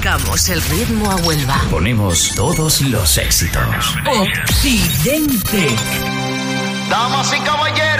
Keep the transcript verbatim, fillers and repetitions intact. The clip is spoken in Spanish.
Marcamos el ritmo a Huelva. Ponemos todos los éxitos. Occidente. Damas y caballeros.